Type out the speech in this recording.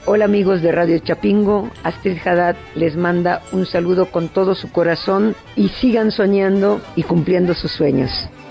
Hola amigos de Radio Chapingo, Astrid Haddad les manda un saludo con todo su corazón y sigan soñando y cumpliendo sus sueños.